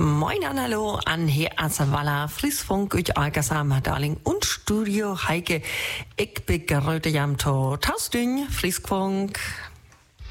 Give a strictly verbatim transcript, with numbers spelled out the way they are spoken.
Moin an hallo an hier Azawala, Friesfunk, ich Algasam, Darling und Studio Heike. Ich begrüße jam to Tausding, Friesfunk.